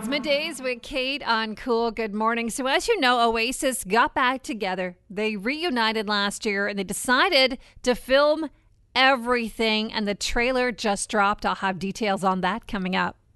Middays with Kate on Cool. Good morning. So as you know, Oasis got back together. They reunited last year and they decided to film everything, and the trailer just dropped. I'll have details on that coming up.